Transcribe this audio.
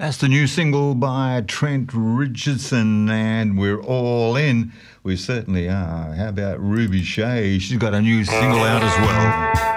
That's the new single by Trent Richardson, and we're all in. We certainly are. How about Ruby Shea? She's got a new single out as well.